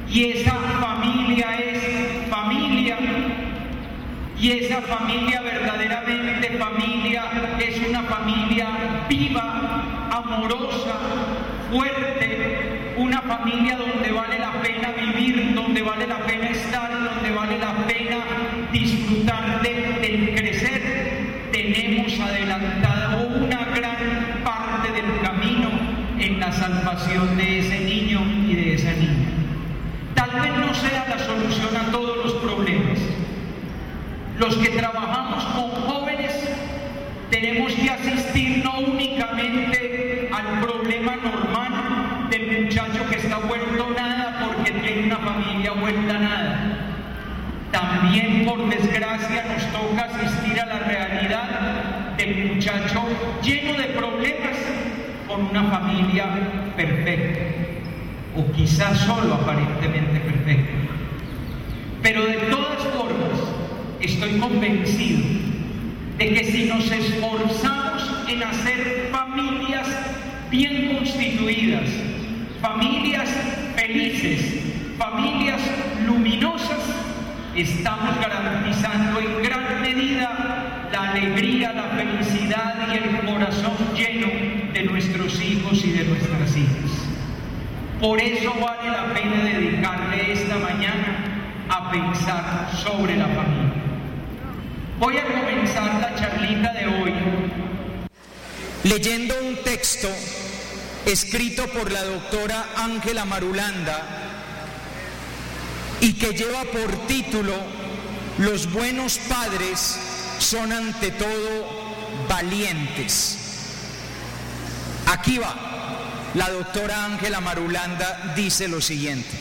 Y esa familia es familia. Y esa familia, verdaderamente familia, es una familia viva, amorosa, fuerte, una familia donde vale la pena vivir, donde vale la pena estar, donde vale la pena disfrutar del crecer. Tenemos adelantado una gran parte del camino en la salvación de ese niño y de esa niña. Tal vez no sea la solución a todos los problemas. Los que trabajamos con jóvenes tenemos que asistir no únicamente al problema normal del muchacho que está vuelto nada porque tiene una familia vuelta nada. También, por desgracia, nos toca asistir a la realidad del muchacho lleno de problemas con una familia perfecta, o quizás solo aparentemente perfecta. Pero de todas formas, estoy convencido de que si nos esforzamos en hacer familias bien constituidas, familias felices, familias luminosas, estamos garantizando en gran medida la alegría, la felicidad y el corazón lleno de nuestros hijos y de nuestras hijas. Por eso vale la pena dedicarle esta mañana a pensar sobre la familia. Voy a comenzar la charlita de hoy leyendo un texto escrito por la doctora Ángela Marulanda y que lleva por título "Los buenos padres son ante todo valientes". Aquí va, la doctora Ángela Marulanda dice lo siguiente: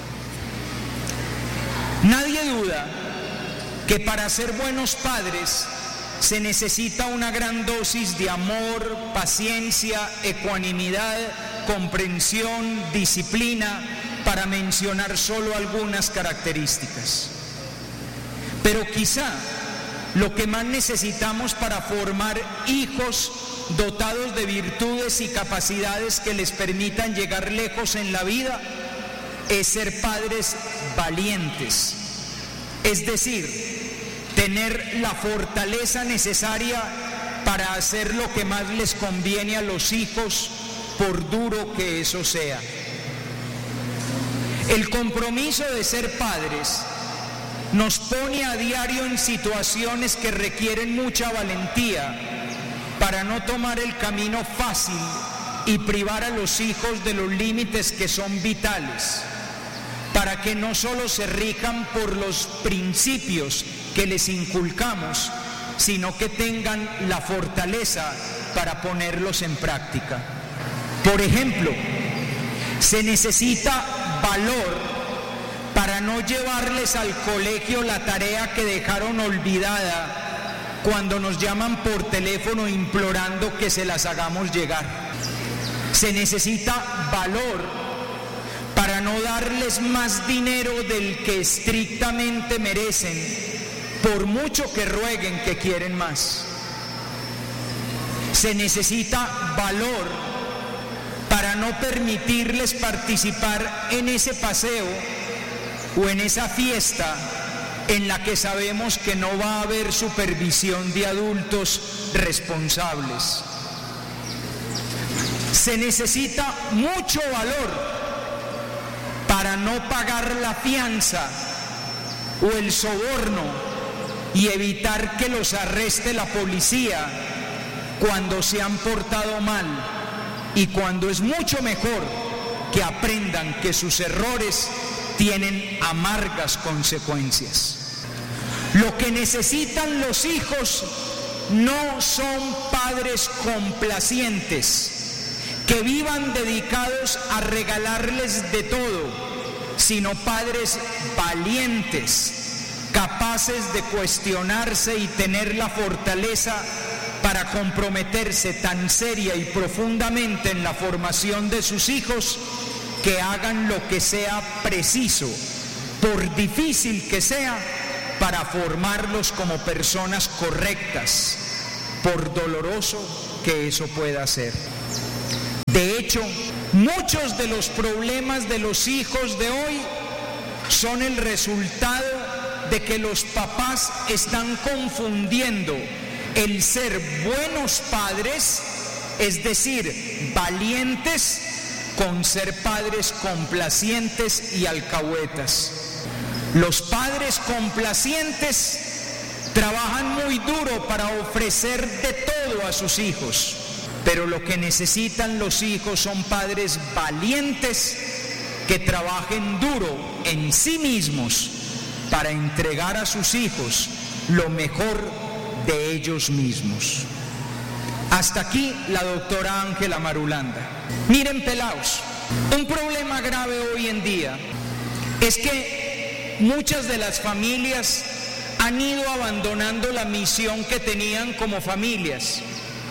nadie duda que para ser buenos padres se necesita una gran dosis de amor, paciencia, ecuanimidad, comprensión, disciplina, para mencionar solo algunas características. Pero quizá lo que más necesitamos para formar hijos dotados de virtudes y capacidades que les permitan llegar lejos en la vida es ser padres valientes, es decir, tener la fortaleza necesaria para hacer lo que más les conviene a los hijos, por duro que eso sea. El compromiso de ser padres nos pone a diario en situaciones que requieren mucha valentía para no tomar el camino fácil y privar a los hijos de los límites que son vitales, para que no solo se rijan por los principios que les inculcamos, sino que tengan la fortaleza para ponerlos en práctica. Por ejemplo, se necesita valor para no llevarles al colegio la tarea que dejaron olvidada cuando nos llaman por teléfono implorando que se las hagamos llegar. Se necesita valor para no darles más dinero del que estrictamente merecen, por mucho que rueguen que quieren más. Se necesita valor para no permitirles participar en ese paseo o en esa fiesta en la que sabemos que no va a haber supervisión de adultos responsables. Se necesita mucho valor para no pagar la fianza o el soborno y evitar que los arreste la policía cuando se han portado mal, y cuando es mucho mejor que aprendan que sus errores tienen amargas consecuencias. Lo que necesitan los hijos no son padres complacientes, que vivan dedicados a regalarles de todo, sino padres valientes, capaces de cuestionarse y tener la fortaleza para comprometerse tan seria y profundamente en la formación de sus hijos que hagan lo que sea preciso, por difícil que sea, para formarlos como personas correctas, por doloroso que eso pueda ser. De hecho, muchos de los problemas de los hijos de hoy son el resultado de que los papás están confundiendo el ser buenos padres, es decir, valientes, con ser padres complacientes y alcahuetas. Los padres complacientes trabajan muy duro para ofrecer de todo a sus hijos, pero lo que necesitan los hijos son padres valientes que trabajen duro en sí mismos para entregar a sus hijos lo mejor de ellos mismos. Hasta aquí la doctora Ángela Marulanda. Miren, pelaos, un problema grave hoy en día es que muchas de las familias han ido abandonando la misión que tenían como familias.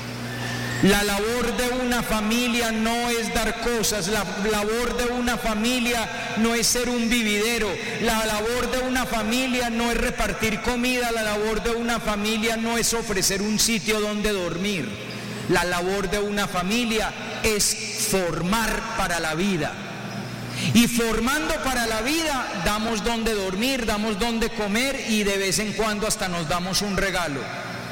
La labor de una familia no es dar cosas, la labor de una familia no es ser un vividero, la labor de una familia no es repartir comida, la labor de una familia no es ofrecer un sitio donde dormir. La labor de una familia es formar para la vida. Y formando para la vida, damos donde dormir, damos donde comer y de vez en cuando hasta nos damos un regalo.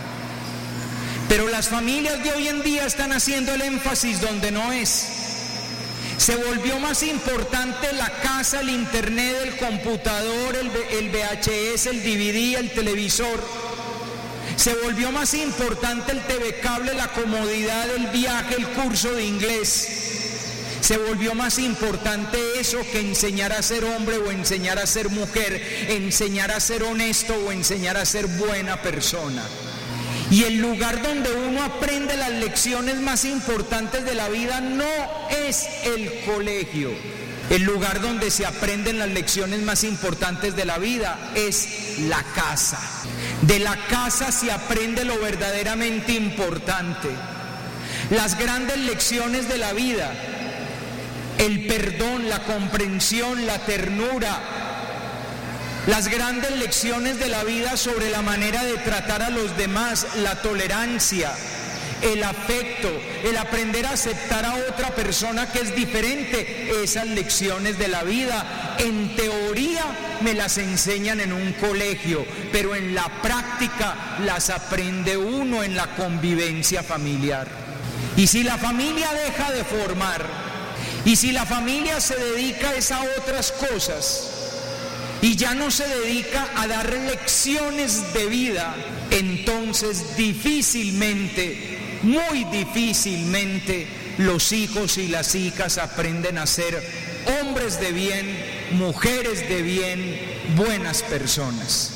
Pero las familias de hoy en día están haciendo el énfasis donde no es. Se volvió más importante la casa, el internet, el computador, el VHS, el DVD, el televisor. Se volvió más importante el TV cable, la comodidad, el viaje, el curso de inglés. Se volvió más importante eso que enseñar a ser hombre o enseñar a ser mujer, enseñar a ser honesto o enseñar a ser buena persona. Y el lugar donde uno aprende las lecciones más importantes de la vida no es el colegio. El lugar donde se aprenden las lecciones más importantes de la vida es la casa. De la casa se aprende lo verdaderamente importante. Las grandes lecciones de la vida, el perdón, la comprensión, la ternura, las grandes lecciones de la vida sobre la manera de tratar a los demás, la tolerancia, el afecto, el aprender a aceptar a otra persona que es diferente, esas lecciones de la vida, en teoría me las enseñan en un colegio, pero en la práctica las aprende uno en la convivencia familiar. Y si la familia deja de formar, y si la familia se dedica a otras cosas, y ya no se dedica a dar lecciones de vida, entonces difícilmente, muy difícilmente, los hijos y las hijas aprenden a ser hombres de bien, mujeres de bien, buenas personas.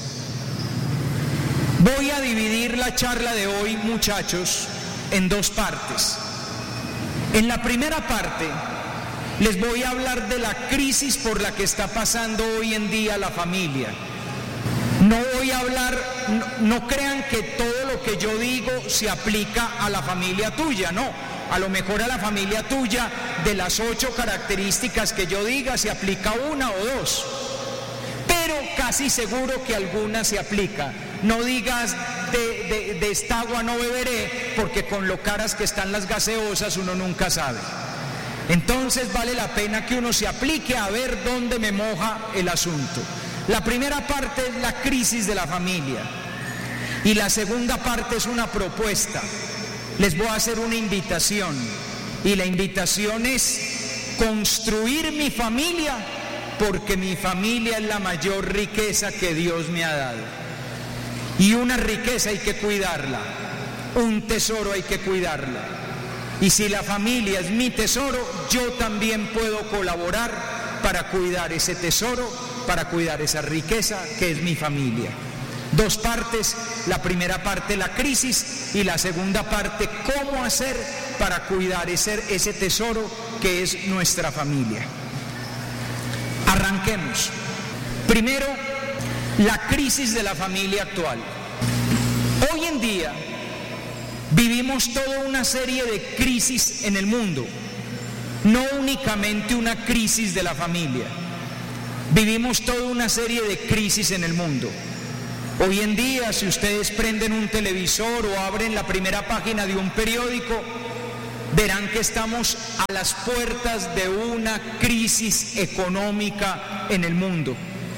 Voy a dividir la charla de hoy, muchachos, en dos partes. En la primera parte les voy a hablar de la crisis por la que está pasando hoy en día la familia. No voy a hablar, no crean que todo lo que yo digo se aplica a la familia tuya, no. A lo mejor a la familia tuya, de las 8 características que yo diga, se aplica 1 o 2. Pero casi seguro que alguna se aplica. No digas de esta agua no beberé, porque con lo caras que están las gaseosas uno nunca sabe. Entonces vale la pena que uno se aplique a ver dónde me moja el asunto. La primera parte es la crisis de la familia y la segunda parte es una propuesta. Les voy a hacer una invitación y la invitación es construir mi familia, porque mi familia es la mayor riqueza que Dios me ha dado. Y una riqueza hay que cuidarla, un tesoro hay que cuidarla. Y si la familia es mi tesoro, yo también puedo colaborar para cuidar ese tesoro, para cuidar esa riqueza que es mi familia. Dos partes, la primera parte la crisis y la segunda parte cómo hacer para cuidar ese tesoro que es nuestra familia. Arranquemos. Primero, la crisis de la familia actual. Hoy en día vivimos toda una serie de crisis en el mundo, no únicamente una crisis de la familia. Vivimos toda una serie de crisis en el mundo. Hoy en día, si ustedes prenden un televisor o abren la primera página de un periódico, verán que estamos a las puertas de una crisis económica en el mundo.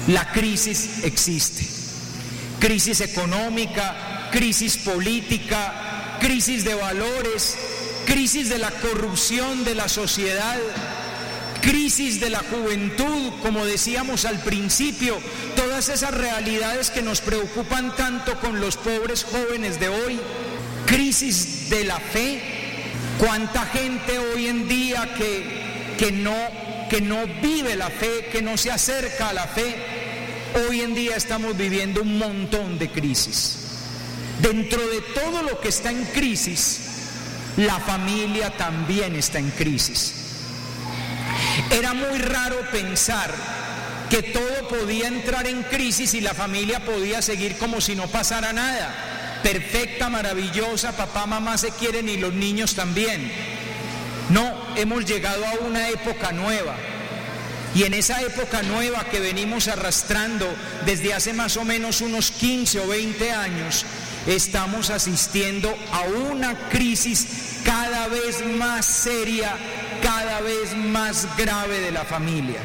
la crisis existe. Crisis económica, crisis política, crisis de valores, crisis de la corrupción de la sociedad, crisis de la juventud, como decíamos al principio, todas esas realidades que nos preocupan tanto con los pobres jóvenes de hoy, crisis de la fe. Cuánta gente hoy en día que no vive la fe, que no se acerca a la fe. Hoy en día estamos viviendo un montón de crisis. Dentro de todo lo que está en crisis, la familia también está en crisis. Era muy raro pensar que todo podía entrar en crisis y la familia podía seguir como si no pasara nada. Perfecta, maravillosa, papá, mamá se quieren y los niños también. No, hemos llegado a una época nueva. Y en esa época nueva que venimos arrastrando desde hace más o menos unos 15 o 20 años, estamos asistiendo a una crisis cada vez más seria, cada vez más grave de la familia.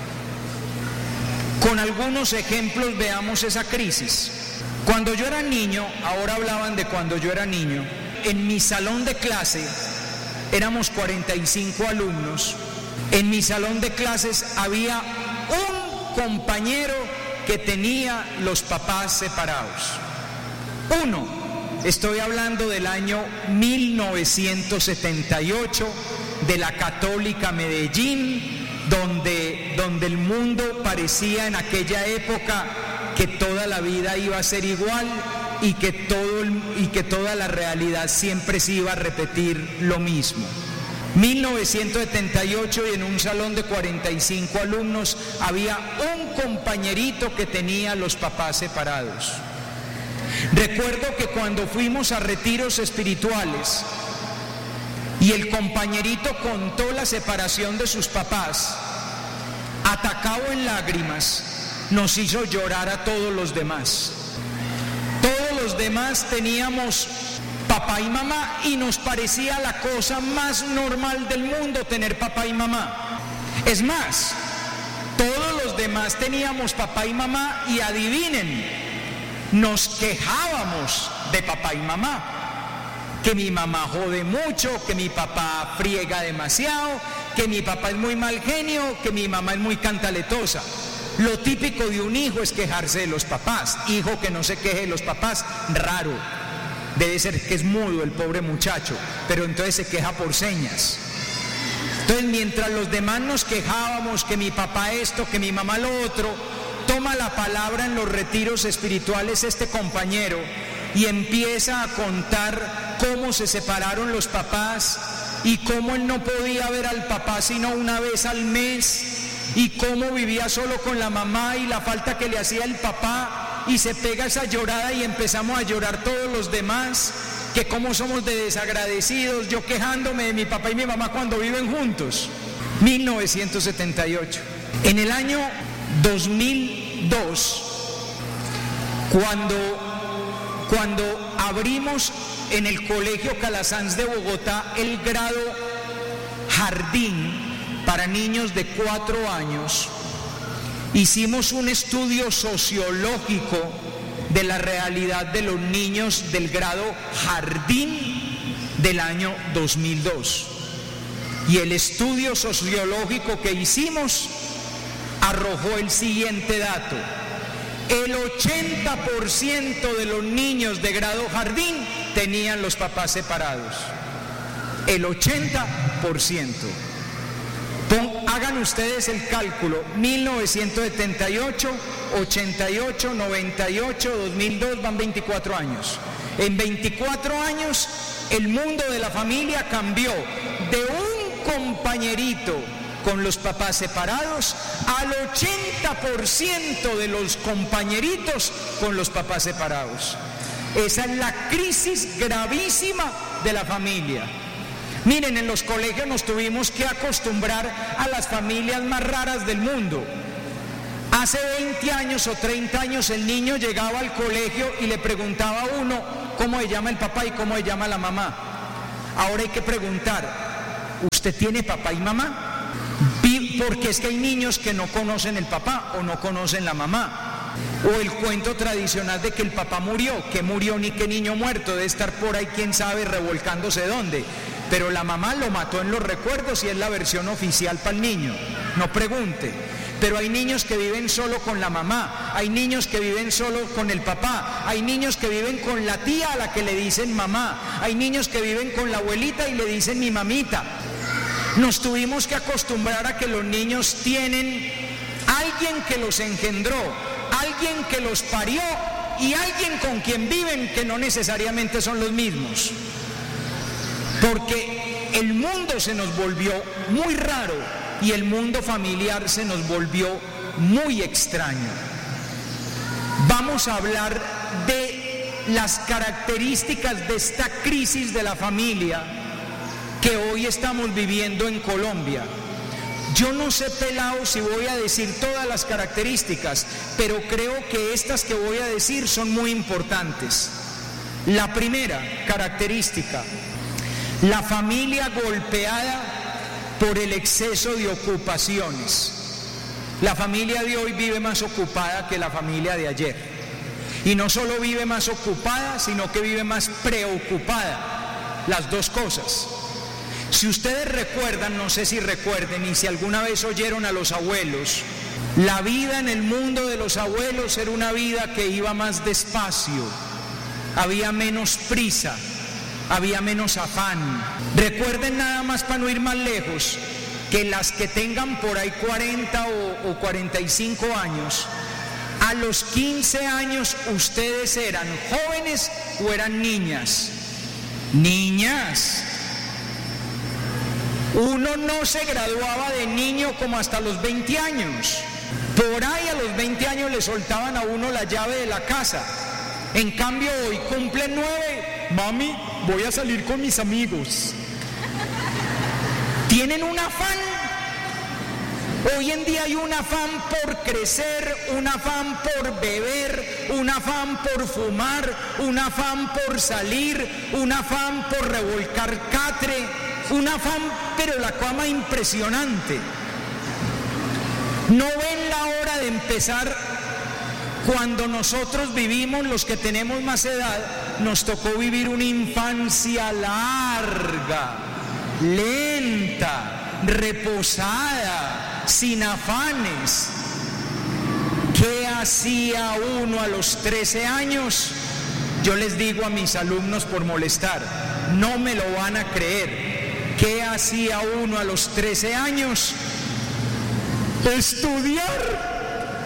Con algunos ejemplos veamos esa crisis. Cuando yo era niño, ahora hablaban de cuando yo era niño, en mi salón de clase éramos 45 alumnos. En mi salón de clases había un compañero que tenía los papás separados. Uno, estoy hablando del año 1978, de la Católica Medellín, donde el mundo parecía en aquella época que toda la vida iba a ser igual y que toda la realidad siempre se iba a repetir lo mismo. 1978, y en un salón de 45 alumnos había un compañerito que tenía los papás separados. Recuerdo que cuando fuimos a retiros espirituales y el compañerito contó la separación de sus papás, atacado en lágrimas, nos hizo llorar a todos los demás. Todos los demás teníamos papá y mamá y nos parecía la cosa más normal del mundo tener papá y mamá. Es más, todos los demás teníamos papá y mamá y adivinen, nos quejábamos de papá y mamá. Que mi mamá jode mucho, que mi papá friega demasiado, que mi papá es muy mal genio, que mi mamá es muy cantaletosa. Lo típico de un hijo es quejarse de los papás. Hijo que no se queje de los papás, raro. Debe ser que es mudo el pobre muchacho, pero entonces se queja por señas. Entonces, mientras los demás nos quejábamos que mi papá esto, que mi mamá lo otro, toma la palabra en los retiros espirituales este compañero y empieza a contar cómo se separaron los papás y cómo él no podía ver al papá sino una vez al mes y cómo vivía solo con la mamá y la falta que le hacía el papá. Y se pega esa llorada y empezamos a llorar todos los demás, que cómo somos de desagradecidos, yo quejándome de mi papá y mi mamá cuando viven juntos. 1978. En el año 2002, cuando abrimos en el Colegio Calasanz de Bogotá el grado jardín para niños de 4 años, hicimos un estudio sociológico de la realidad de los niños del grado jardín del año 2002. Y el estudio sociológico que hicimos arrojó el siguiente dato: el 80% de los niños de grado jardín tenían los papás separados. El 80%. Hagan ustedes el cálculo: 1978, 88, 98, 2002, van 24 años. En 24 años el mundo de la familia cambió de un compañerito con los papás separados al 80% de los compañeritos con los papás separados. Esa es la crisis gravísima de la familia. Miren, en los colegios nos tuvimos que acostumbrar a las familias más raras del mundo. Hace 20 años o 30 años el niño llegaba al colegio y le preguntaba a uno cómo se llama el papá y cómo se llama la mamá. Ahora hay que preguntar: ¿usted tiene papá y mamá? Y porque es que hay niños que no conocen el papá o no conocen la mamá. O el cuento tradicional de que el papá murió, que murió ni qué niño muerto, debe estar por ahí quién sabe revolcándose dónde. Pero la mamá lo mató en los recuerdos y es la versión oficial para el niño, no pregunte. Pero hay niños que viven solo con la mamá, hay niños que viven solo con el papá, hay niños que viven con la tía a la que le dicen mamá, hay niños que viven con la abuelita y le dicen mi mamita. Nos tuvimos que acostumbrar a que los niños tienen alguien que los engendró, alguien que los parió y alguien con quien viven que no necesariamente son los mismos. Porque el mundo se nos volvió muy raro y el mundo familiar se nos volvió muy extraño. Vamos a hablar de las características de esta crisis de la familia que hoy estamos viviendo en Colombia. Yo no sé, pelao, si voy a decir todas las características, pero creo que estas que voy a decir son muy importantes. La primera característica: la familia golpeada por el exceso de ocupaciones. La familia de hoy vive más ocupada que la familia de ayer. Y no solo vive más ocupada, sino que vive más preocupada. Las dos cosas. Si ustedes recuerdan, no sé si recuerden, y si alguna vez oyeron a los abuelos, la vida en el mundo de los abuelos era una vida que iba más despacio, había menos prisa, había menos afán. Recuerden nada más, para no ir más lejos, que las que tengan por ahí 40 o 45 años, a los 15 años ustedes eran jóvenes o eran niñas. Niñas. Uno no se graduaba de niño como hasta los 20 años. Por ahí a los 20 años le soltaban a uno la llave de la casa. En cambio hoy cumplen 9, mami, voy a salir con mis amigos. Tienen un afán. Hoy en día hay un afán por crecer, un afán por beber, un afán por fumar, un afán por salir, un afán por revolcar catre, un afán, pero la cama impresionante. No ven la hora de empezar. Cuando nosotros vivimos, los que tenemos más edad, nos tocó vivir una infancia larga, lenta, reposada, sin afanes. ¿Qué hacía uno a los 13 años? Yo les digo a mis alumnos por molestar, no me lo van a creer. ¿Qué hacía uno a los 13 años? Estudiar.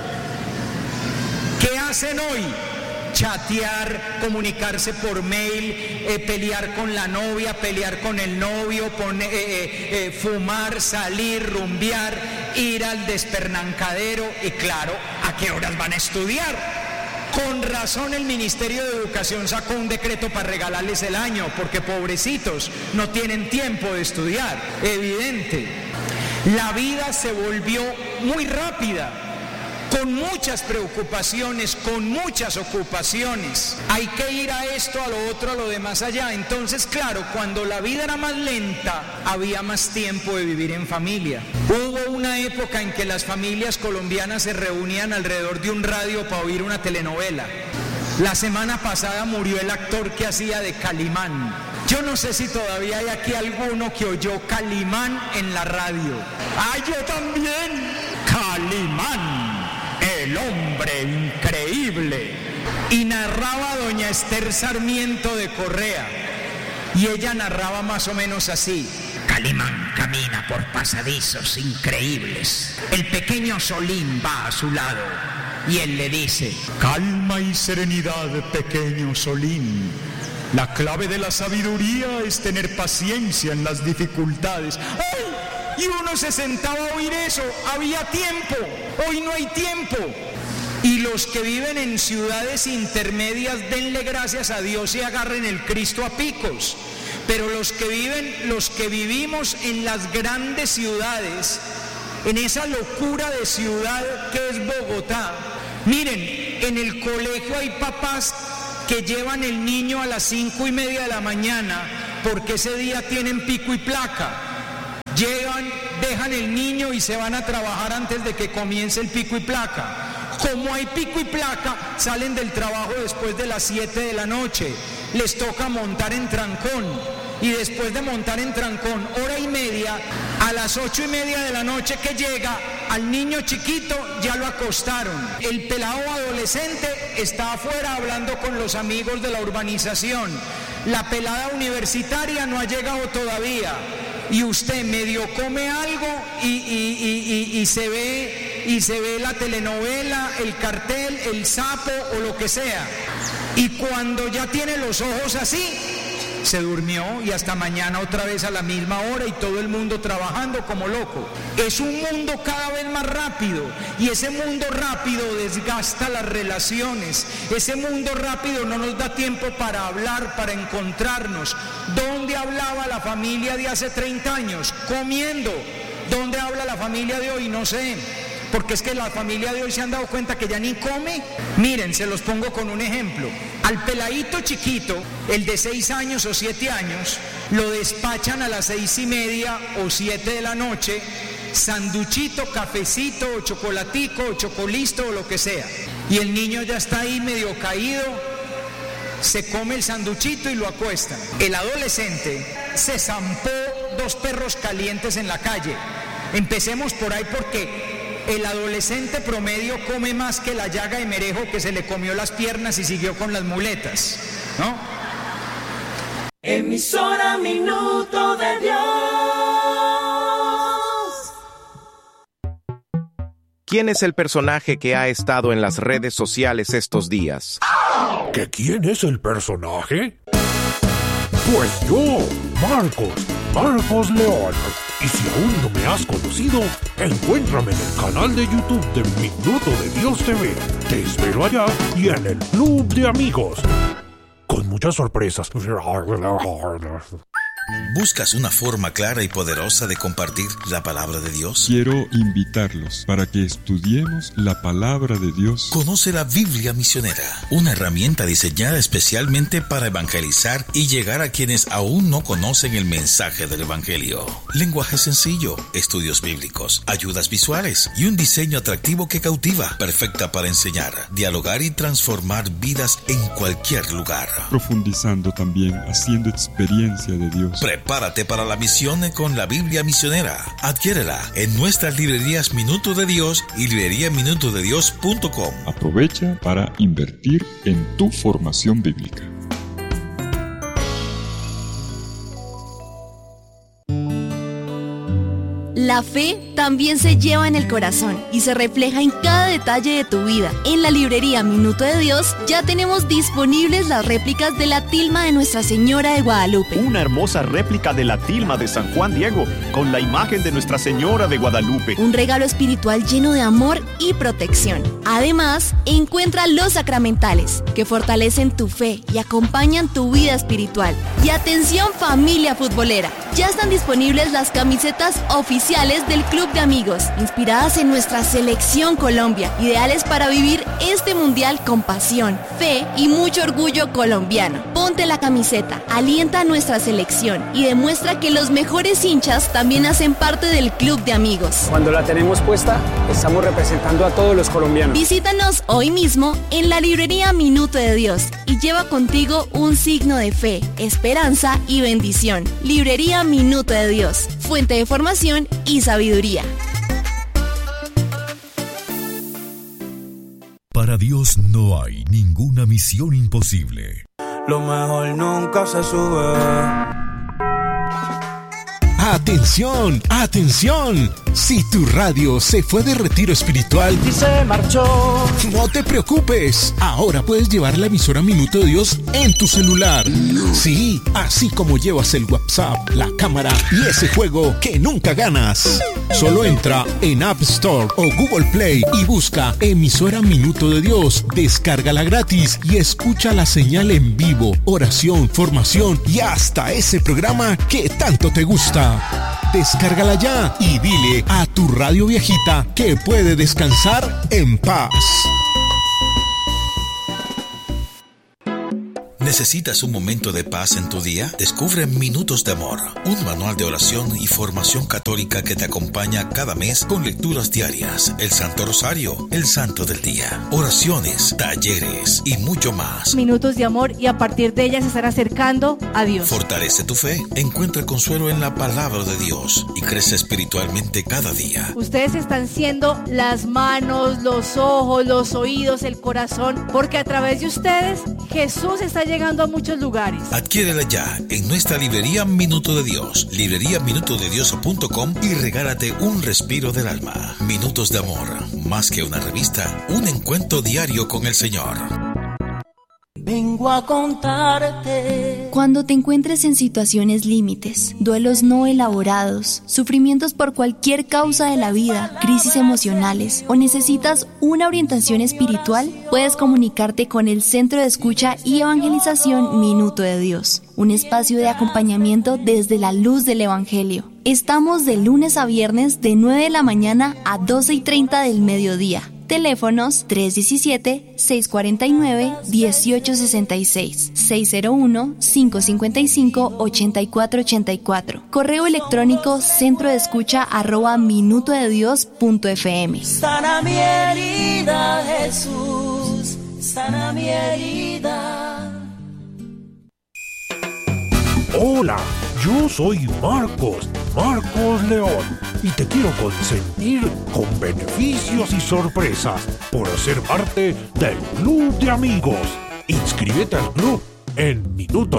¿Qué hacen hoy? Chatear, comunicarse por mail, pelear con la novia, pelear con el novio, fumar, salir, rumbear, ir al despernancadero y claro, ¿a qué horas van a estudiar? Con razón el Ministerio de Educación sacó un decreto para regalarles el año, porque pobrecitos no tienen tiempo de estudiar, evidente. La vida se volvió muy rápida, con muchas preocupaciones, con muchas ocupaciones. Hay que ir a esto, a lo otro, a lo de más allá. Entonces, claro, cuando la vida era más lenta, había más tiempo de vivir en familia. Hubo una época en que las familias colombianas se reunían alrededor de un radio para oír una telenovela. La semana pasada murió el actor que hacía de Calimán. Yo no sé si todavía hay aquí alguno que oyó Calimán en la radio. ¡Ah, yo también! Calimán, el hombre increíble. Y narraba doña Esther Sarmiento de Correa. Y ella narraba más o menos así. Calimán camina por pasadizos increíbles. El pequeño Solín va a su lado y él le dice: calma y serenidad, pequeño Solín. La clave de la sabiduría es tener paciencia en las dificultades. ¡Ay! Y uno se sentaba a oír eso. Había tiempo. Hoy no hay tiempo. Y los que viven en ciudades intermedias, denle gracias a Dios y agarren el Cristo a picos. Pero los que vivimos en las grandes ciudades, en esa locura de ciudad que es Bogotá, miren, en el colegio hay papás que llevan el niño a las 5:30 de la mañana porque ese día tienen pico y placa. dejan el niño y se van a trabajar antes de que comience el pico y placa. Como hay pico y placa, salen del trabajo después de las 7 de la noche. Les toca montar en trancón. Y después de montar en trancón hora y media, a las 8:30 de la noche que llega, al niño chiquito ya lo acostaron. El pelado adolescente está afuera hablando con los amigos de la urbanización. La pelada universitaria no ha llegado todavía. Y usted medio come algo y se ve la telenovela, el cartel, el sapo o lo que sea. Y cuando ya tiene los ojos así, se durmió y hasta mañana otra vez a la misma hora y todo el mundo trabajando como loco. Es un mundo cada vez más rápido y ese mundo rápido desgasta las relaciones. Ese mundo rápido no nos da tiempo para hablar, para encontrarnos. ¿Dónde hablaba la familia de hace 30 años? Comiendo. ¿Dónde habla la familia de hoy? No sé. Porque es que la familia de hoy se han dado cuenta que ya ni come. Miren, se los pongo con un ejemplo. Al peladito chiquito, el de 6 años o 7 años, lo despachan a las 6:30 o 7 de la noche, sanduchito, cafecito, o chocolatico, o chocolisto, o lo que sea. Y el niño ya está ahí medio caído, se come el sanduchito y lo acuestan. El adolescente se zampó 2 perros calientes en la calle. Empecemos por ahí porque el adolescente promedio come más que la llaga de Merejo que se le comió las piernas y siguió con las muletas, ¿no? Emisora Minuto de Dios. ¿Quién es el personaje que ha estado en las redes sociales estos días? ¿Que quién es el personaje? Pues yo, Marcos León. Y si aún no me has conocido, encuéntrame en el canal de YouTube de Minuto de Dios TV. Te espero allá y en el Club de Amigos. Con muchas sorpresas. ¿Buscas una forma clara y poderosa de compartir la palabra de Dios? Quiero invitarlos para que estudiemos la palabra de Dios. Conoce la Biblia Misionera, una herramienta diseñada especialmente para evangelizar y llegar a quienes aún no conocen el mensaje del Evangelio. Lenguaje sencillo, estudios bíblicos, ayudas visuales y un diseño atractivo que cautiva, perfecta para enseñar, dialogar y transformar vidas en cualquier lugar. Profundizando también, haciendo experiencia de Dios. Prepárate para la misión con la Biblia Misionera. Adquiérela en nuestras librerías Minuto de Dios y libreriaminutodedios.com. Aprovecha para invertir en tu formación bíblica. La fe también se lleva en el corazón y se refleja en cada detalle de tu vida. En la librería Minuto de Dios ya tenemos disponibles las réplicas de la tilma de Nuestra Señora de Guadalupe. Una hermosa réplica de la tilma de San Juan Diego con la imagen de Nuestra Señora de Guadalupe. Un regalo espiritual lleno de amor y protección. Además, encuentra los sacramentales que fortalecen tu fe y acompañan tu vida espiritual. Y atención, familia futbolera, ya están disponibles las camisetas oficiales del Club de Amigos, inspiradas en nuestra selección Colombia, ideales para vivir este mundial con pasión, fe y mucho orgullo colombiano. Ponte la camiseta, alienta a nuestra selección y demuestra que los mejores hinchas también hacen parte del Club de Amigos. Cuando la tenemos puesta, estamos representando a todos los colombianos. Visítanos hoy mismo en la librería Minuto de Dios y lleva contigo un signo de fe, esperanza y bendición. Librería Minuto de Dios, fuente de formación y sabiduría. Para Dios no hay ninguna misión imposible. Lo mejor nunca se sube. ¡Atención! ¡Atención! Si tu radio se fue de retiro espiritual y se marchó, no te preocupes. Ahora puedes llevar la emisora Minuto de Dios en tu celular. Sí, así como llevas el WhatsApp, la cámara y ese juego que nunca ganas. Solo entra en App Store o Google Play y busca emisora Minuto de Dios. Descárgala gratis y escucha la señal en vivo, oración, formación y hasta ese programa que tanto te gusta. Descárgala ya y dile a tu radio viejita que puede descansar en paz. ¿Necesitas un momento de paz en tu día? Descubre Minutos de Amor, un manual de oración y formación católica que te acompaña cada mes con lecturas diarias, el Santo Rosario, el Santo del Día, oraciones, talleres y mucho más. Minutos de amor, y a partir de ellas se estará acercando a Dios. Fortalece tu fe, encuentra consuelo en la palabra de Dios y crece espiritualmente cada día. Ustedes están siendo las manos, los ojos, los oídos, el corazón, porque a través de ustedes Jesús está llegando a muchos lugares. Adquiérela ya en nuestra librería Minuto de Dios, libreriaminutodedios.com, y regálate un respiro del alma. Minutos de Amor, más que una revista, un encuentro diario con el Señor. Vengo a contarte. Cuando te encuentres en situaciones límites, duelos no elaborados, sufrimientos por cualquier causa de la vida, crisis emocionales o necesitas una orientación espiritual, puedes comunicarte con el Centro de Escucha y Evangelización Minuto de Dios, un espacio de acompañamiento desde la luz del Evangelio. Estamos de lunes a viernes de 9 de la mañana a 12:30 del mediodía. Teléfonos 317-649-1866, 601-555-8484. Correo electrónico centrodeescucha@minutodedios.fm. Sana mi herida, Jesús, sana mi herida. Hola, yo soy Marcos León, y te quiero consentir con beneficios y sorpresas por ser parte del Club de Amigos. Inscríbete al club en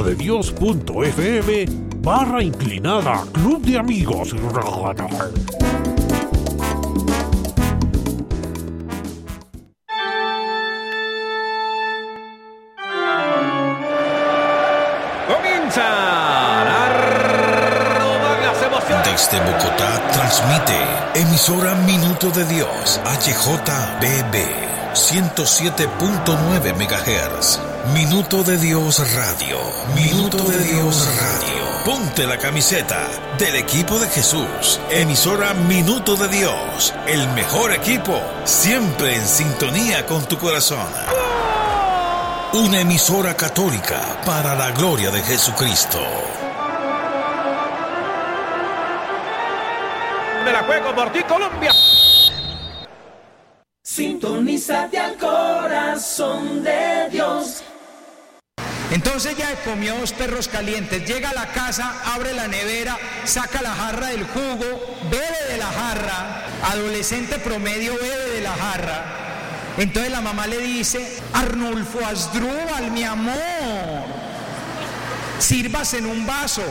minutodedios.fm/inclinada Club de Amigos. Desde Bogotá transmite emisora Minuto de Dios, HJBB 107.9 MHz. Minuto de Dios Radio. Minuto de Dios Radio. Ponte la camiseta del equipo de Jesús. Emisora Minuto de Dios, el mejor equipo, siempre en sintonía con tu corazón. Una emisora católica para la gloria de Jesucristo. Me la juego por ti, Colombia. Sintonízate al corazón de Dios. Entonces ya comió 2 perros calientes, llega a la casa, abre la nevera, saca la jarra del jugo, bebe de la jarra, adolescente promedio bebe de la jarra. Entonces la mamá le dice: Arnulfo Asdrúbal, mi amor, sírvase en un vaso.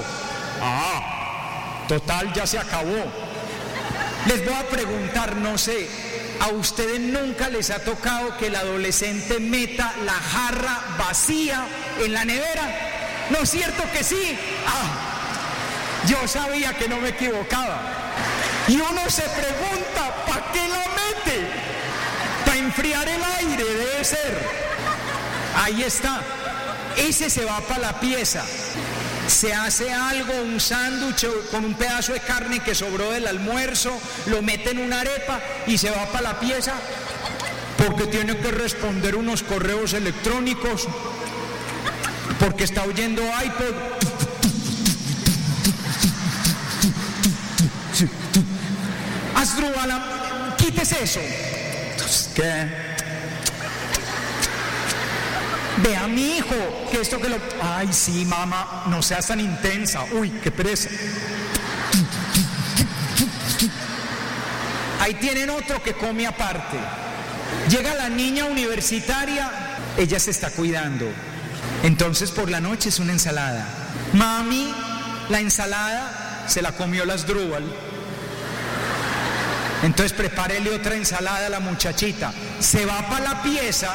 Total, ya se acabó. Les voy a preguntar, no sé, ¿a ustedes nunca les ha tocado que el adolescente meta la jarra vacía en la nevera? ¿No es cierto que sí? Yo sabía que no me equivocaba. Y uno se pregunta, ¿para qué la mete? Para enfriar el aire, debe ser. Ahí está. Ese se va para la pieza. Se hace algo, un sándwich con un pedazo de carne que sobró del almuerzo, lo mete en una arepa y se va para la pieza porque tiene que responder unos correos electrónicos, porque está oyendo iPod. Asdrúbal, quítese eso. ¿Qué? Ve a mi hijo, que esto que lo... Ay, sí, mamá, no seas tan intensa. Uy, qué pereza. Ahí tienen otro que come aparte. Llega la niña universitaria, ella se está cuidando. Entonces por la noche es una ensalada. Mami, la ensalada se la comió la Asdrúbal. Entonces prepárele otra ensalada a la muchachita. Se va para la pieza.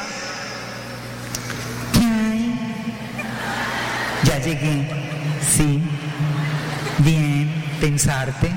Ya llegué. Sí. Bien. Pensarte.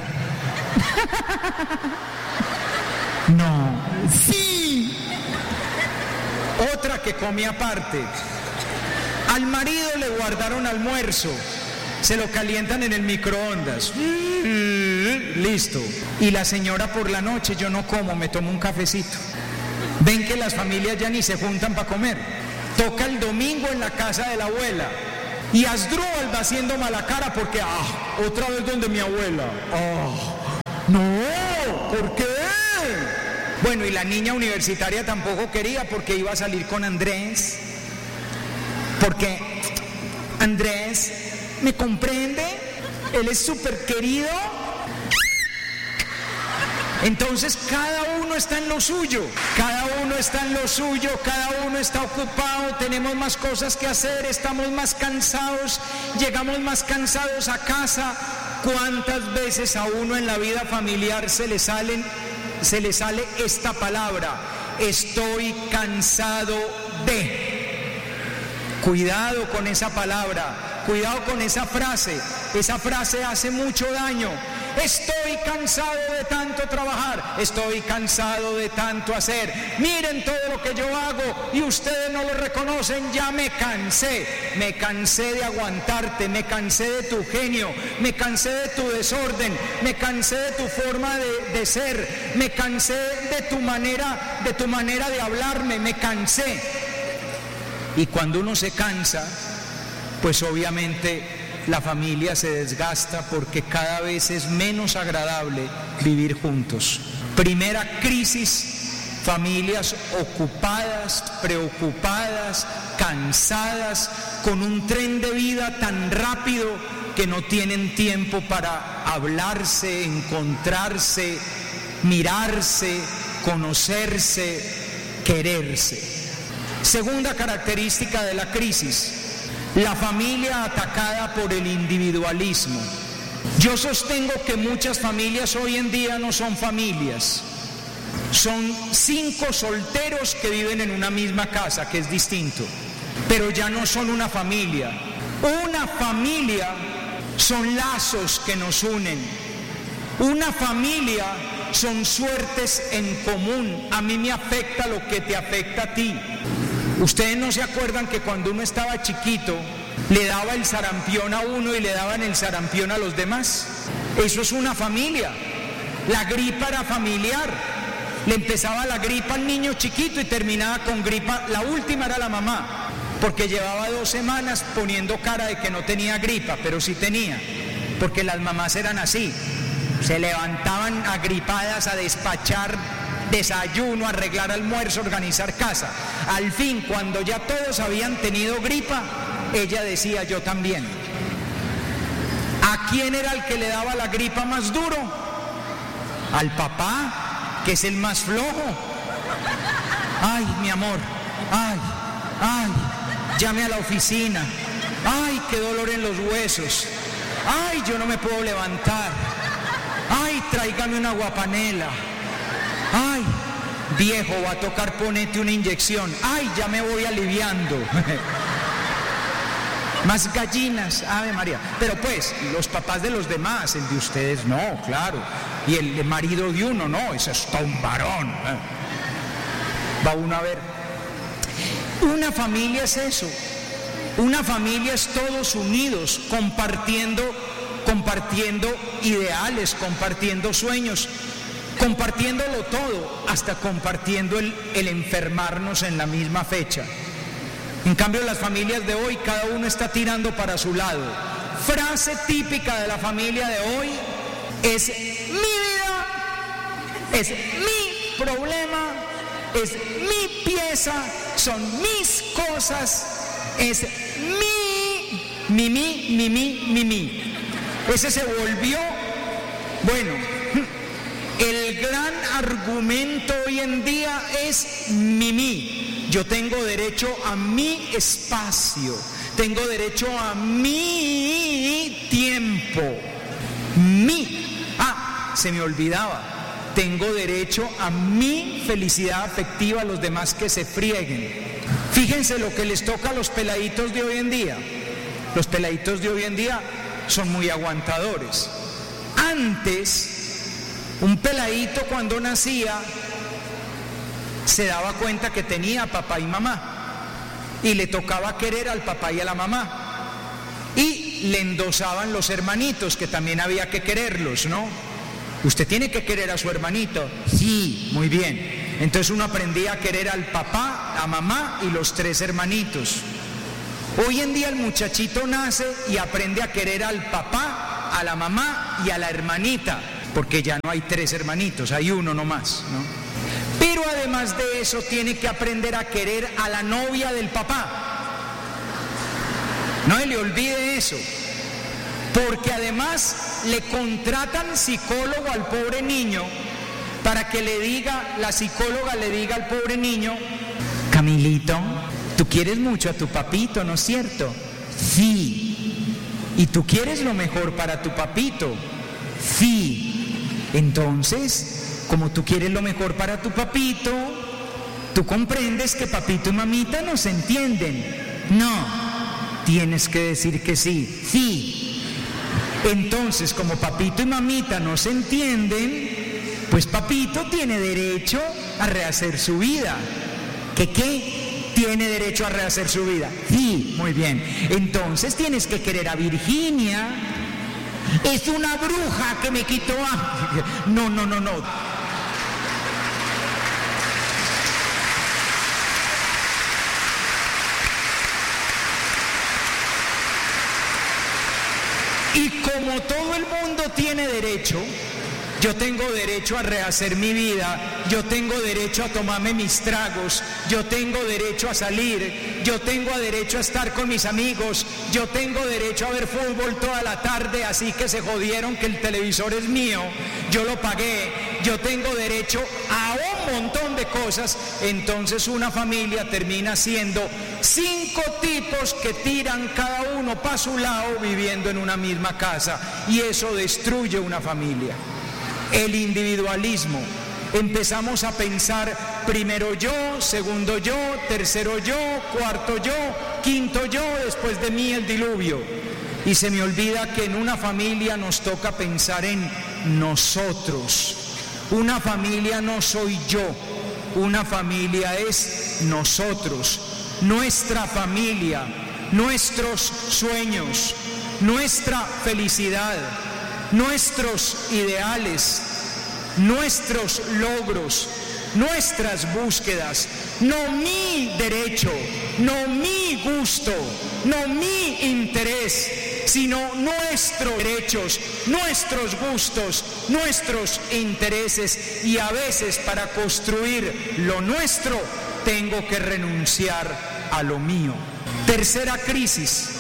No. Sí. Otra que come aparte. Al marido le guardaron almuerzo. Se lo calientan en el microondas. Listo. Y la señora por la noche: yo no como, me tomo un cafecito. Ven que las familias ya ni se juntan para comer. toca el domingo en la casa de la abuela. Y Asdrúbal va haciendo mala cara porque, otra vez donde mi abuela. No, ¿por qué? Bueno, y la niña universitaria tampoco quería porque iba a salir con Andrés. Porque Andrés, ¿me comprende? Él es súper querido. Entonces cada uno está en lo suyo, cada uno está en lo suyo, cada uno está ocupado, tenemos más cosas que hacer, estamos más cansados, llegamos más cansados a casa. ¿Cuántas veces a uno en la vida familiar se le sale esta palabra? Estoy cansado de. Cuidado con esa palabra, cuidado con esa frase hace mucho daño. Estoy cansado de tanto trabajar, estoy cansado de tanto hacer. Miren todo lo que yo hago y ustedes no lo reconocen, ya me cansé de aguantarte, me cansé de tu genio, me cansé de tu desorden, me cansé de tu forma de ser, me cansé de tu manera de hablarme, me cansé. Y cuando uno se cansa, pues obviamente la familia se desgasta porque cada vez es menos agradable vivir juntos. Primera crisis, familias ocupadas, preocupadas, cansadas, con un tren de vida tan rápido que no tienen tiempo para hablarse, encontrarse, mirarse, conocerse, quererse. Segunda característica de la crisis: la familia atacada por el individualismo. Yo sostengo que muchas familias hoy en día no son familias. Son 5 solteros que viven en una misma casa, que es distinto. Pero ya no son una familia. Una familia son lazos que nos unen. Una familia son suertes en común. A mí me afecta lo que te afecta a ti. Ustedes no se acuerdan que cuando uno estaba chiquito le daba el sarampión a uno y le daban el sarampión a los demás. Eso es una familia. La gripa era familiar. Le empezaba la gripa al niño chiquito y terminaba con gripa. La última era la mamá, porque llevaba 2 semanas poniendo cara de que no tenía gripa, pero sí tenía, porque las mamás eran así. Se levantaban agripadas a despachar desayuno, arreglar almuerzo, organizar casa. Al fin, cuando ya todos habían tenido gripa, ella decía: yo también. ¿A quién era el que le daba la gripa más duro? Al papá, que es el más flojo. Ay, mi amor, ay, llame a la oficina. Ay, qué dolor en los huesos. Ay, yo no me puedo levantar. Ay, tráigame una guapanela. Ay, viejo, va a tocar ponerte una inyección. Ay, ya me voy aliviando. Más gallinas, Ave María. Pero pues, los papás de los demás, el de ustedes no, claro. Y el marido de uno, no, ese es todo un varón. Va uno a ver. Una familia es eso. Una familia es todos unidos, compartiendo ideales, compartiendo sueños, compartiéndolo todo, hasta compartiendo el enfermarnos en la misma fecha. En cambio, las familias de hoy, cada uno está tirando para su lado. Frase típica de la familia de hoy es: mi vida, es mi problema, es mi pieza, son mis cosas, es mi. Ese se volvió, bueno, el gran argumento hoy en día es mi. Yo tengo derecho a mi espacio, tengo derecho a mi tiempo. Se me olvidaba, tengo derecho a mi felicidad afectiva, a los demás que se frieguen. Fíjense lo que les toca a los peladitos de hoy en día. Los peladitos de hoy en día son muy aguantadores. Antes, un peladito cuando nacía se daba cuenta que tenía papá y mamá y le tocaba querer al papá y a la mamá, y le endosaban los hermanitos, que también había que quererlos, ¿no? Usted tiene que querer a su hermanito. Sí, muy bien. Entonces uno aprendía a querer al papá, a mamá y los 3 hermanitos. Hoy en día el muchachito nace y aprende a querer al papá, a la mamá y a la hermanita, porque ya no hay 3 hermanitos, hay uno nomás, ¿no? Pero además de eso tiene que aprender a querer a la novia del papá. No se le olvide eso, porque además le contratan psicólogo al pobre niño para que le diga, la psicóloga le diga al pobre niño: Camilito, tú quieres mucho a tu papito, ¿no es cierto? Sí. ¿Y tú quieres lo mejor para tu papito? Sí. Entonces, como tú quieres lo mejor para tu papito, tú comprendes que papito y mamita no se entienden. No. Tienes que decir que sí. Sí. Entonces, como papito y mamita no se entienden, pues papito tiene derecho a rehacer su vida. ¿Qué? ¿Tiene derecho a rehacer su vida? Sí, muy bien. Entonces tienes que querer a Virginia. Es una bruja que me quitó a... No. Y como todo el mundo tiene derecho, yo tengo derecho a rehacer mi vida, yo tengo derecho a tomarme mis tragos, yo tengo derecho a salir, yo tengo derecho a estar con mis amigos, yo tengo derecho a ver fútbol toda la tarde, así que se jodieron que el televisor es mío, yo lo pagué, yo tengo derecho a un montón de cosas. Entonces una familia termina siendo 5 tipos que tiran cada uno para su lado viviendo en una misma casa, y eso destruye una familia. El individualismo. Empezamos a pensar primero yo, segundo yo, tercero yo, cuarto yo, quinto yo, después de mí el diluvio. Y se me olvida que en una familia nos toca pensar en nosotros. Una familia no soy yo, una familia es nosotros, nuestra familia, nuestros sueños, nuestra felicidad, nuestros ideales, nuestros logros, nuestras búsquedas, no mi derecho, no mi gusto, no mi interés, sino nuestros derechos, nuestros gustos, nuestros intereses. Y a veces para construir lo nuestro tengo que renunciar a lo mío. Tercera crisis: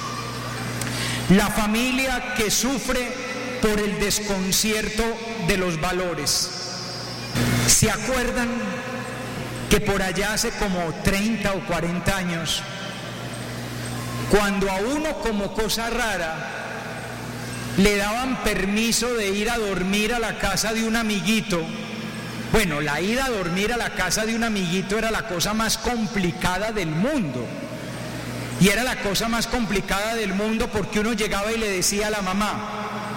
la familia que sufre por el desconcierto de los valores. ¿Se acuerdan que por allá hace como 30 o 40 años, cuando a uno como cosa rara le daban permiso de ir a dormir a la casa de un amiguito? Bueno, la ida a dormir a la casa de un amiguito era la cosa más complicada del mundo. Y era la cosa más complicada del mundo porque uno llegaba y le decía a la mamá: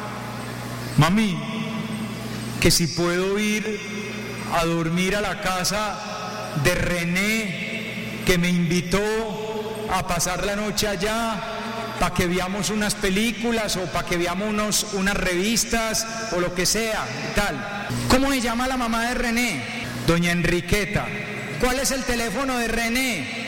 mami, que si puedo ir a dormir a la casa de René, que me invitó a pasar la noche allá, para que veamos unas películas o para que veamos unas revistas o lo que sea, y tal. ¿Cómo se llama la mamá de René? Doña Enriqueta. ¿Cuál es el teléfono de René?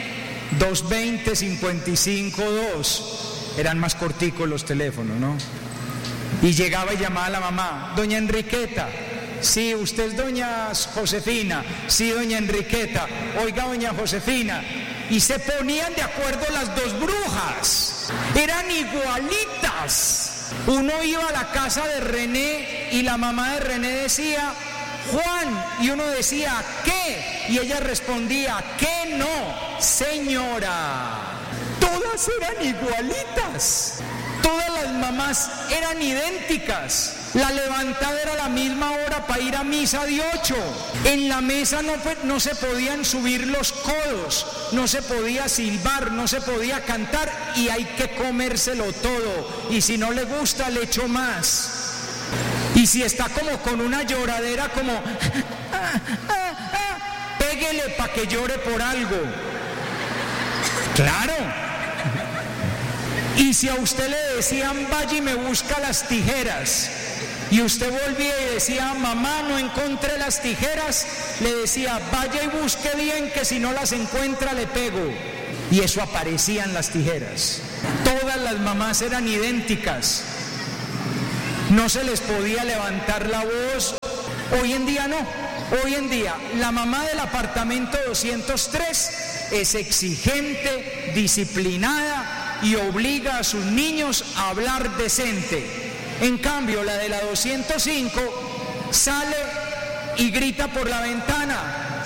220-55-2. Eran más corticos los teléfonos, ¿no? Y llegaba y llamaba a la mamá: doña Enriqueta. Sí, usted es doña Josefina. Sí, doña Enriqueta. Oiga, doña Josefina. Y se ponían de acuerdo las 2 brujas. Eran igualitas. Uno iba a la casa de René y la mamá de René decía: Juan, y uno decía: ¿qué? Y ella respondía: ¿qué no, señora? Todas eran igualitas. Todas las mamás eran idénticas. La levantada era la misma hora para ir a misa de 8. En la mesa no se podían subir los codos, no se podía silbar, no se podía cantar, y hay que comérselo todo. Y si no le gusta, le echo más. Y si está como con una lloradera, como péguele para que llore por algo. Claro. Y si a usted le decían: vaya y me busca las tijeras, y usted volvía y decía, mamá, no encontré las tijeras, le decía, vaya y busque bien, que si no las encuentra le pego. Y eso aparecían las tijeras. Todas las mamás eran idénticas. No se les podía levantar la voz. Hoy en día no. Hoy en día la mamá del apartamento 203 es exigente, disciplinada y obliga a sus niños a hablar decente. En cambio, la de la 205 sale y grita por la ventana,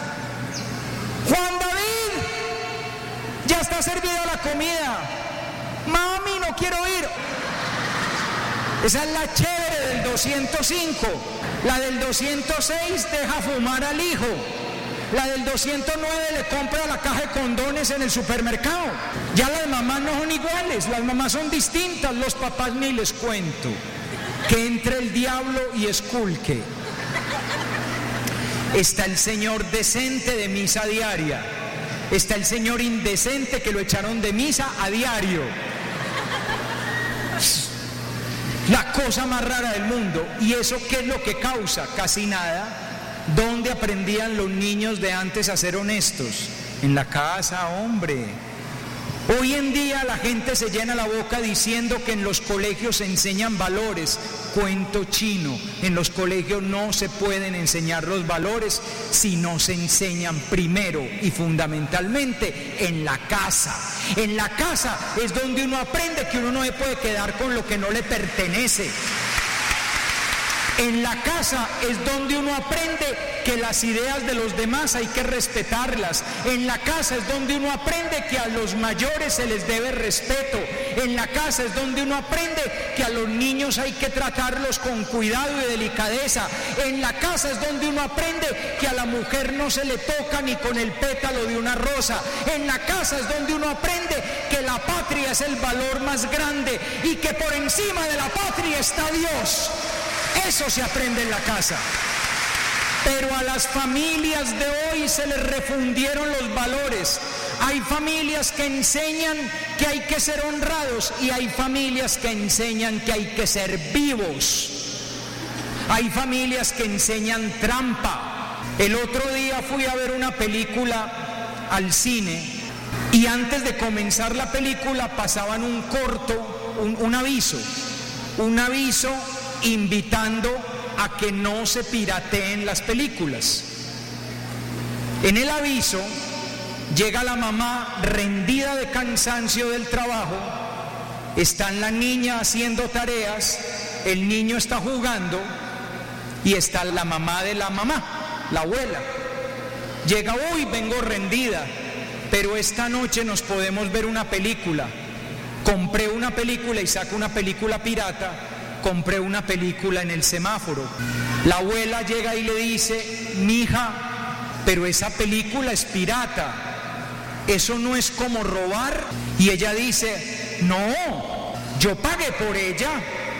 Juan David, ya está servida la comida, mami, no quiero ir. Esa es la chévere del 205. La del 206 deja fumar al hijo. La del 209 le compra la caja de condones en el supermercado. Ya las mamás no son iguales, las mamás son distintas, los papás ni les cuento. Que entre el diablo y esculque. Está el señor decente de misa diaria. Está el señor indecente que lo echaron de misa a diario. La cosa más rara del mundo. ¿Y eso qué es lo que causa? Casi nada. ¿Dónde aprendían los niños de antes a ser honestos? En la casa, hombre. Hoy en día la gente se llena la boca diciendo que en los colegios se enseñan valores. Cuento chino. En los colegios no se pueden enseñar los valores si no se enseñan primero y fundamentalmente en la casa. En la casa es donde uno aprende que uno no se puede quedar con lo que no le pertenece. En la casa es donde uno aprende que las ideas de los demás hay que respetarlas. En la casa es donde uno aprende que a los mayores se les debe respeto. En la casa es donde uno aprende que a los niños hay que tratarlos con cuidado y delicadeza. En la casa es donde uno aprende que a la mujer no se le toca ni con el pétalo de una rosa. En la casa es donde uno aprende que la patria es el valor más grande y que por encima de la patria está Dios. Eso se aprende en la casa. Pero a las familias de hoy se les refundieron los valores. Hay familias que enseñan que hay que ser honrados y hay familias que enseñan que hay que ser vivos. Hay familias que enseñan trampa. El otro día fui a ver una película al cine y antes de comenzar la película pasaban un corto, un aviso invitando a que no se pirateen las películas. En el aviso llega la mamá rendida de cansancio del trabajo, está la niña haciendo tareas, el niño está jugando y está la mamá de la mamá, la abuela. Llega, uy, vengo rendida, pero esta noche nos podemos ver una película. Compré una película y saco una película pirata. Compré una película en el semáforo. La abuela llega y le dice, mija, pero esa película es pirata, eso no es como robar. Y ella dice, no, yo pagué por ella.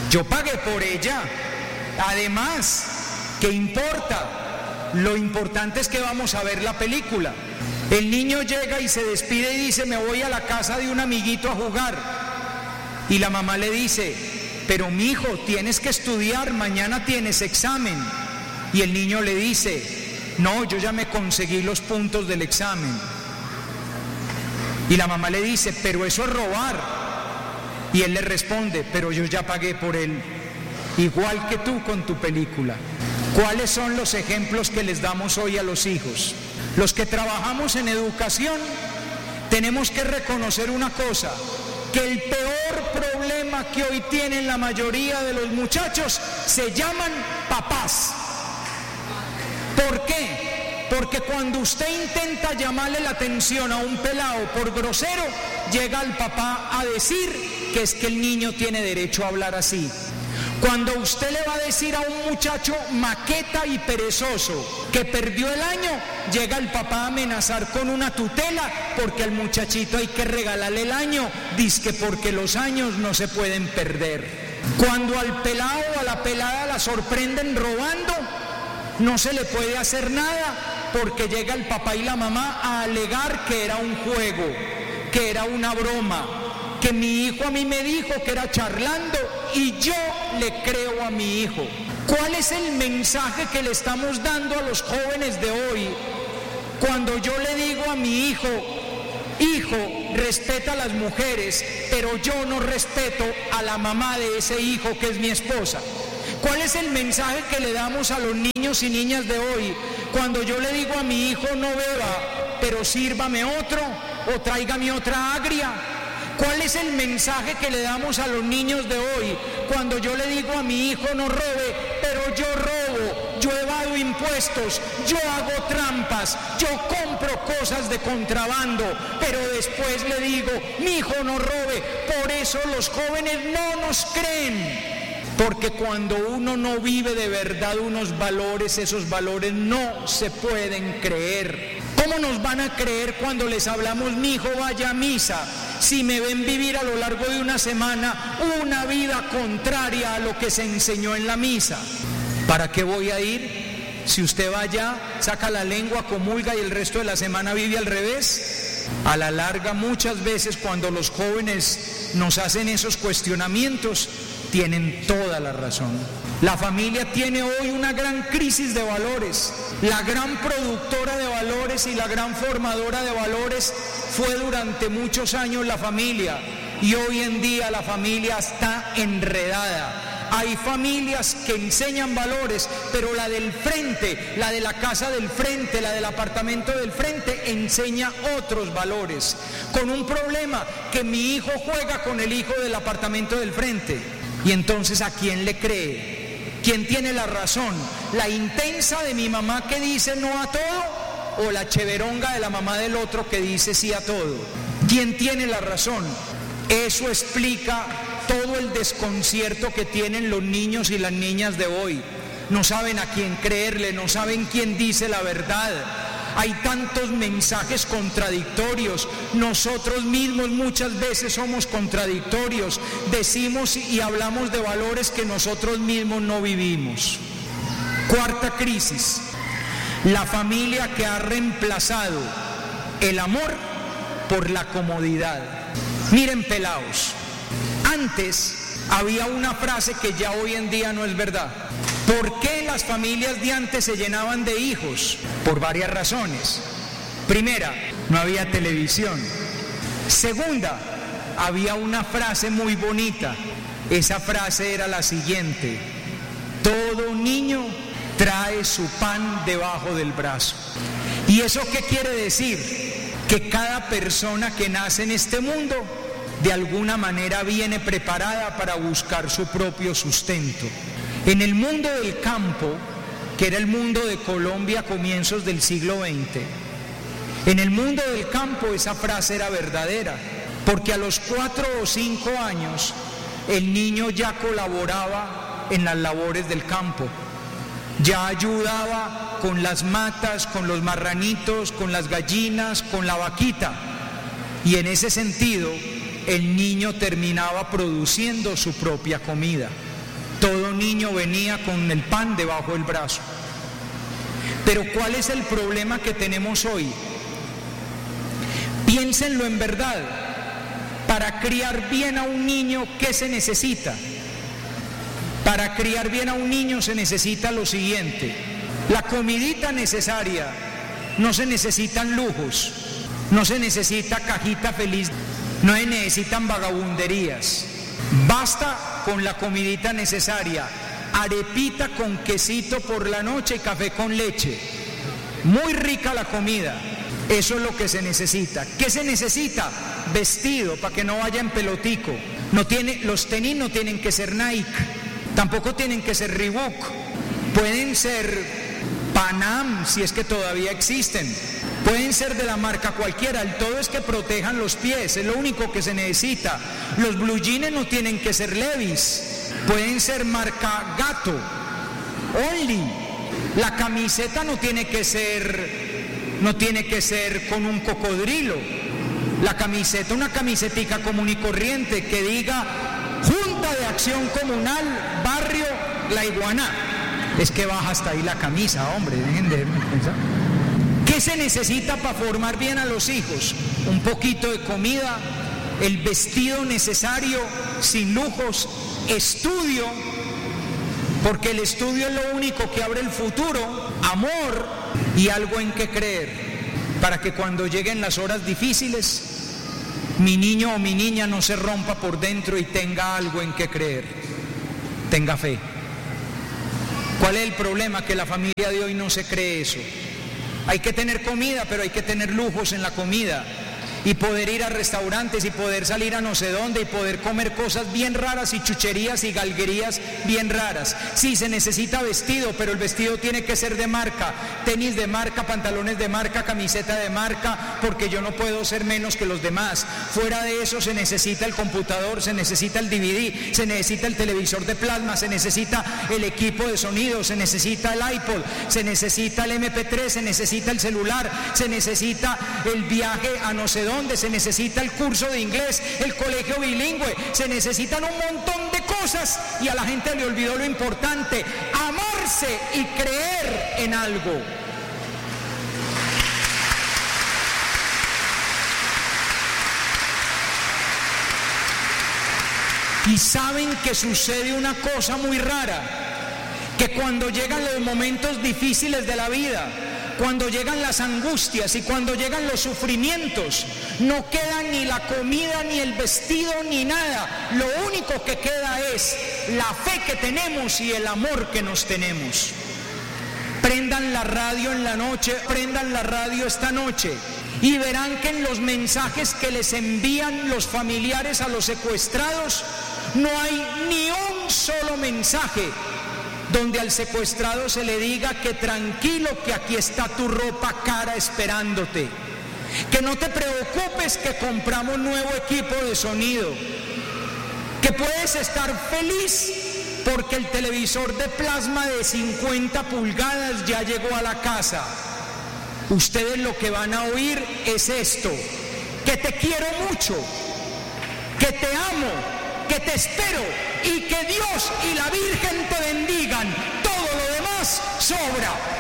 Además, ¿qué importa? Lo importante es que vamos a ver la película. El niño llega y se despide y dice, me voy a la casa de un amiguito a jugar. Y la mamá le dice, pero mijo, tienes que estudiar, mañana tienes examen. Y el niño le dice, no, yo ya me conseguí los puntos del examen. Y la mamá le dice, pero eso es robar. Y él le responde, pero yo ya pagué por él. Igual que tú con tu película. ¿Cuáles son los ejemplos que les damos hoy a los hijos? Los que trabajamos en educación tenemos que reconocer una cosa, que el peor problema que hoy tienen la mayoría de los muchachos se llaman papás. ¿Por qué? Porque cuando usted intenta llamarle la atención a un pelado por grosero, llega el papá a decir que es que el niño tiene derecho a hablar así. Cuando usted le va a decir a un muchacho maqueta y perezoso que perdió el año, llega el papá a amenazar con una tutela porque al muchachito hay que regalarle el año, dizque porque los años no se pueden perder. Cuando al pelado o a la pelada la sorprenden robando, no se le puede hacer nada porque llega el papá y la mamá a alegar que era un juego, que era una broma, que mi hijo a mí me dijo que era charlando y yo le creo a mi hijo. ¿Cuál es el mensaje que le estamos dando a los jóvenes de hoy cuando yo le digo a mi hijo, hijo, respeta a las mujeres, pero yo no respeto a la mamá de ese hijo que es mi esposa? ¿Cuál es el mensaje que le damos a los niños y niñas de hoy cuando yo le digo a mi hijo no beba, pero sírvame otro o tráigame otra agria? ¿Cuál es el mensaje que le damos a los niños de hoy cuando yo le digo a mi hijo no robe, pero yo robo, yo evado impuestos, yo hago trampas, yo compro cosas de contrabando, pero después le digo, mi hijo no robe? Por eso los jóvenes no nos creen. Porque cuando uno no vive de verdad unos valores, esos valores no se pueden creer. ¿Cómo nos van a creer cuando les hablamos, mi hijo vaya a misa, si me ven vivir a lo largo de una semana una vida contraria a lo que se enseñó en la misa? ¿Para qué voy a ir? Si usted va allá, saca la lengua, comulga y el resto de la semana vive al revés. A la larga, muchas veces cuando los jóvenes nos hacen esos cuestionamientos, tienen toda la razón. La familia tiene hoy una gran crisis de valores. La gran productora de valores y la gran formadora de valores fue durante muchos años la familia, y hoy en día la familia está enredada. Hay familias que enseñan valores, pero la del frente, la de la casa del frente, la del apartamento del frente, enseña otros valores. Con un problema, que mi hijo juega con el hijo del apartamento del frente. Y entonces, ¿a quién le cree? ¿Quién tiene la razón? ¿La intensa de mi mamá que dice no a todo? ¿O la cheveronga de la mamá del otro que dice sí a todo? ¿Quién tiene la razón? Eso explica todo el desconcierto que tienen los niños y las niñas de hoy. No saben a quién creerle, no saben quién dice la verdad. Hay tantos mensajes contradictorios. Nosotros mismos muchas veces somos contradictorios. Decimos y hablamos de valores que nosotros mismos no vivimos. Cuarta crisis: la familia que ha reemplazado el amor por la comodidad. Miren, pelados, antes había una frase que ya hoy en día no es verdad. ¿Por qué las familias de antes se llenaban de hijos? Por varias razones. Primera, no había televisión. Segunda, había una frase muy bonita. Esa frase era la siguiente: todo niño trae su pan debajo del brazo. ¿Y eso qué quiere decir? Que cada persona que nace en este mundo de alguna manera viene preparada para buscar su propio sustento. En el mundo del campo, que era el mundo de Colombia a comienzos del siglo XX, en el mundo del campo esa frase era verdadera, porque a los 4 o 5 años el niño ya colaboraba en las labores del campo, ya ayudaba con las matas, con los marranitos, con las gallinas, con la vaquita, y en ese sentido el niño terminaba produciendo su propia comida. Todo niño venía con el pan debajo del brazo. Pero ¿cuál es el problema que tenemos hoy? Piénsenlo en verdad. Para criar bien a un niño, ¿qué se necesita? Para criar bien a un niño se necesita lo siguiente: la comidita necesaria. No se necesitan lujos, no se necesita cajita feliz, no se necesitan vagabunderías. Basta con la comidita necesaria: arepita con quesito por la noche y café con leche. Muy rica la comida. Eso es lo que se necesita. ¿Qué se necesita? Vestido, para que no vaya en pelotico. Los tenis no tienen que ser Nike, tampoco tienen que ser Reebok. Pueden ser Panam, si es que todavía existen. Pueden ser de la marca cualquiera. El todo es que protejan los pies, es lo único que se necesita. Los blue jeans no tienen que ser Levi's, pueden ser marca Gato, Only. La camiseta no tiene que ser con un cocodrilo. La camiseta, una camisetica común y corriente que diga Junta de Acción Comunal Barrio La Iguaná. Es que baja hasta ahí la camisa, hombre, dejen de pensar. ¿Qué se necesita para formar bien a los hijos? Un poquito de comida, el vestido necesario, sin lujos, estudio Porque el estudio es lo único que abre el futuro, amor y algo en que creer, para que cuando lleguen las horas difíciles, mi niño o mi niña no se rompa por dentro y tenga algo en que creer, tenga fe. ¿Cuál es el problema? Que la familia de hoy no se cree eso. Hay que tener comida, pero hay que tener lujos en la comida. Y poder ir a restaurantes y poder salir a no sé dónde y poder comer cosas bien raras y chucherías y galguerías bien raras. Sí, se necesita vestido, pero el vestido tiene que ser de marca, tenis de marca, pantalones de marca, camiseta de marca, porque yo no puedo ser menos que los demás. Fuera de eso se necesita el computador, se necesita el DVD, se necesita el televisor de plasma, se necesita el equipo de sonido, se necesita el iPod, se necesita el MP3, se necesita el celular, se necesita el viaje a no sé dónde, se necesita el curso de inglés, el colegio bilingüe, se necesitan un montón de cosas y a la gente le olvidó lo importante, amarse y creer en algo. Y saben que sucede una cosa muy rara, que cuando llegan los momentos difíciles de la vida, cuando llegan las angustias y cuando llegan los sufrimientos, no queda ni la comida, ni el vestido, ni nada. Lo único que queda es la fe que tenemos y el amor que nos tenemos. Prendan la radio en la noche, prendan la radio esta noche y verán que en los mensajes que les envían los familiares a los secuestrados no hay ni un solo mensaje donde al secuestrado se le diga que tranquilo, que aquí está tu ropa cara esperándote, que no te preocupes que compramos nuevo equipo de sonido, que puedes estar feliz porque el televisor de plasma de 50 pulgadas ya llegó a la casa. Ustedes lo que van a oír es esto: que te quiero mucho, que te amo, que te espero y que Dios y la Virgen te bendigan. Todo lo demás sobra.